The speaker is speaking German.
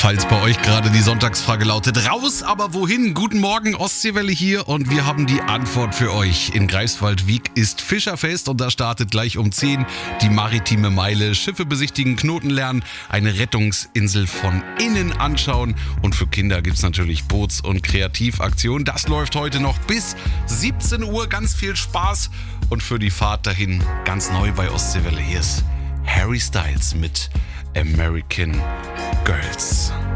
Falls bei euch gerade die Sonntagsfrage lautet, raus, aber wohin? Guten Morgen, Ostseewelle hier und wir haben die Antwort für euch. In Greifswald-Wiek ist Fischerfest und da startet gleich um 10 die maritime Meile. Schiffe besichtigen, Knoten lernen, eine Rettungsinsel von innen anschauen und für Kinder gibt's natürlich Boots- und Kreativaktionen. Das läuft heute noch bis 17 Uhr. Ganz viel Spaß und für die Fahrt dahin ganz neu bei Ostseewelle. Hier ist Harry Styles mit American Girls.